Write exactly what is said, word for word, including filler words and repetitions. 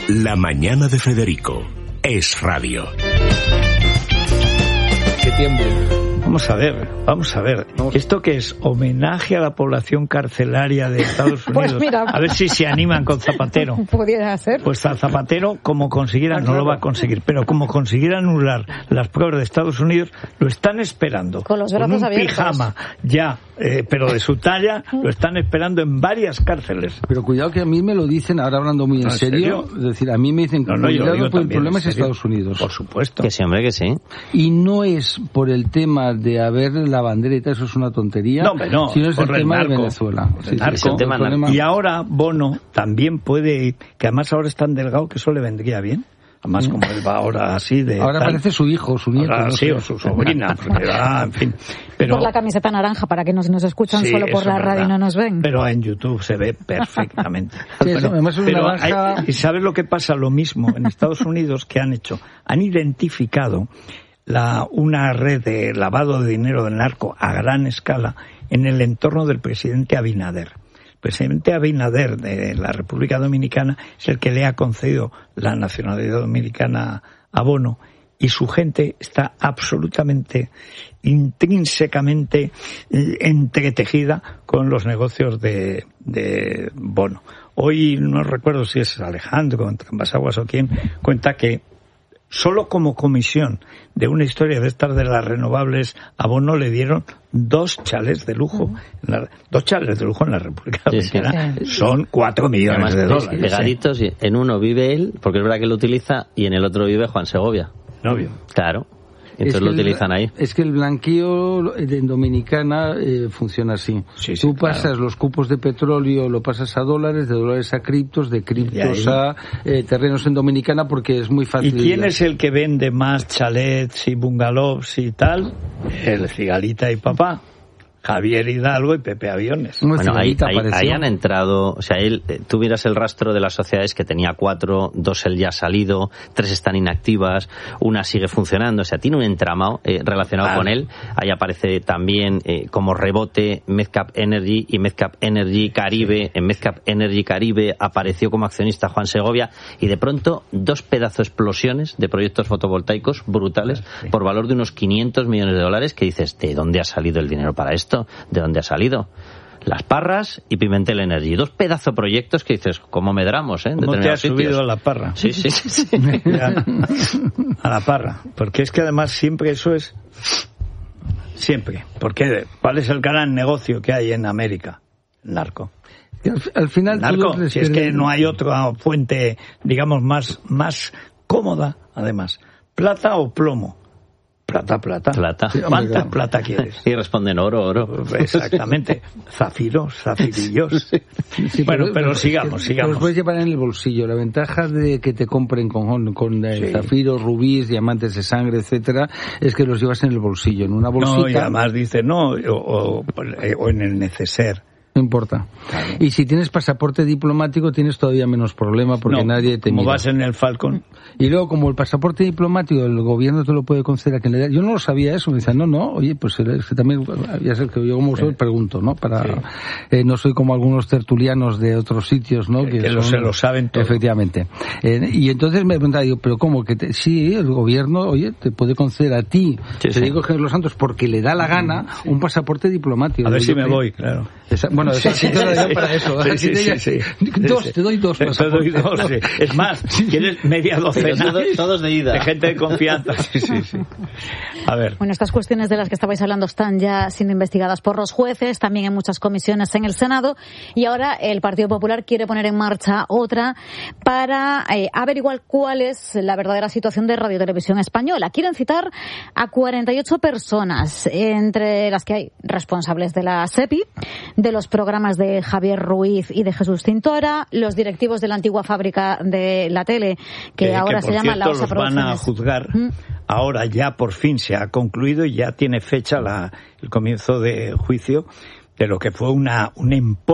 La mañana de Federico es radio. Que tiemble. Vamos a ver, vamos a ver. ¿Esto qué es? ¿Homenaje a la población carcelaria de Estados Unidos? Pues mira, a ver si se animan con Zapatero. Pudiera ser. Pues a Zapatero, como consiguiera, no lo va a conseguir, pero como consiguiera anular las pruebas de Estados Unidos, lo están esperando. Con los brazos un abiertos. Pijama ya, eh, pero de su talla, lo están esperando en varias cárceles. Pero cuidado que a mí me lo dicen, ahora hablando muy en, ¿En serio, serio? es decir, a mí me dicen que No, no, yo lo cuidado digo porque el también, problema en es serio. Estados Unidos. Por supuesto. Que sí, hombre, que sí. Y no es por el tema de haber la bandera y tal, eso es una tontería, No, hombre, no, sino es el por el tema narco. de Venezuela. Por el Sí, narco. sí, El tema el problema- Y ahora Bono también puede, que además ahora es tan delgado que eso le vendría bien. Además, como él va ahora así de... Ahora tal, parece su hijo, su nieto. ahora no sí, sé. o su sobrina, porque va, en fin. Pero, Por la camiseta naranja, para que nos, nos escuchan sí, solo por eso la es radio y verdad. no nos ven. Pero en YouTube se ve perfectamente. Sí, eso, además es una pero naranja- hay- ¿y sabes lo que pasa? Lo mismo en Estados Unidos que han hecho. Han identificado la, una red de lavado de dinero del narco a gran escala en el entorno del presidente Abinader. El presidente Abinader de la República Dominicana es el que le ha concedido la nacionalidad dominicana a Bono, y su gente está absolutamente, intrínsecamente eh, entretejida con los negocios de, de Bono. Hoy no recuerdo si es Alejandro, Cambasaguas o quién, cuenta que solo como comisión de una historia de estas de las renovables a Bono le dieron dos chalets de lujo, uh-huh. en la, dos chalets de lujo en la República Dominicana, sí, sí. Son cuatro millones además, de dólares. Pegaditos, ¿sí? En uno vive él, porque es verdad que lo utiliza, y en el otro vive Juan Segovia. Novio. Claro. Entonces es lo el, utilizan ahí. Es que el blanqueo en Dominicana eh, funciona así. Sí, sí, Tú pasas claro. los cupos de petróleo, lo pasas a dólares, de dólares a criptos, de criptos a eh, terrenos en Dominicana, porque es muy fácil. ¿Y quién es el que vende más chalets y bungalows y tal? El Cigalita y papá. Javier Hidalgo y Pepe Aviones. Bueno, ahí, ahí, ahí han entrado, o sea, él, eh, tú miras el rastro de las sociedades que tenía cuatro, dos él ya ha salido, tres están inactivas, una sigue funcionando, o sea, tiene un entramado eh, relacionado vale. con él. Ahí aparece también eh, como rebote Medcap Energy y Medcap Energy Caribe. En Medcap Energy Caribe apareció como accionista Juan Segovia, y de pronto dos pedazos explosiones de proyectos fotovoltaicos brutales sí. por valor de unos quinientos millones de dólares, que dices, ¿de dónde ha salido el dinero para esto? ¿De dónde ha salido? Las Parras y Pimentel Energy. Dos pedazos de proyectos que dices, ¿cómo medramos? ¿Eh? ¿Cómo te has sitios? Subido a la Parra? Sí, sí, sí. sí. Ya, a la Parra. Porque es que además siempre eso es... Siempre. Porque ¿cuál es el gran negocio que hay en América? El narco. Al, al final... El narco, si es que no hay otra fuente, digamos, más, más cómoda, además. ¿Plata o plomo? Plata, plata. Plata. ¿Cuánta plata quieres? Y responden oro, oro. Exactamente. Zafiros, zafirillos. Sí, bueno, pero, pero sigamos, que, sigamos. Los puedes llevar en el bolsillo. La ventaja de que te compren con, con eh, sí. zafiros, rubíes, diamantes de sangre, etcétera, es que los llevas en el bolsillo, en una bolsita. No, y además dice, no, o, o, o en el neceser. No importa. Claro. Y si tienes pasaporte diplomático tienes todavía menos problema porque no, nadie te como mira. Vas en el Falcon. Y luego, como el pasaporte diplomático el gobierno te lo puede conceder a quien le da. Yo no lo sabía eso. Me dicen, no, no, oye, pues es que también, ya sé que yo como soy, sí. pregunto, ¿no? Para sí. eh, no soy como algunos tertulianos de otros sitios, ¿no? Sí, que que son, se lo saben todo. Efectivamente. Eh, y entonces me preguntaba, digo, pero ¿cómo? que te, Sí, el gobierno, oye, te puede conceder a ti, sí, te sí. digo Jesús los Santos, porque le da la gana sí. un pasaporte diplomático. A ver si me voy, claro. Esa, bueno, eso sí, te lo digo para eso. Sí, sí, sí, sí, sí. Dos, te doy dos. Te doy dos, sí. Es más, ¿quieres media docena? Todos, todos de ida. De gente de confianza. Sí, sí, sí. A ver. Bueno, estas cuestiones de las que estabais hablando están ya siendo investigadas por los jueces, también en muchas comisiones en el Senado, y ahora el Partido Popular quiere poner en marcha otra para eh, averiguar cuál es la verdadera situación de Radio Televisión Española. Quieren citar a cuarenta y ocho personas, entre las que hay responsables de la SEPI, de los programas de Javier Ruiz y de Jesús Cintora, los directivos de la antigua fábrica de la tele, que, que ahora que se llama La Osa Producciones. Van a juzgar. ¿Mm? Ahora ya por fin se ha concluido y ya tiene fecha la, el comienzo de juicio de lo que fue una un emporio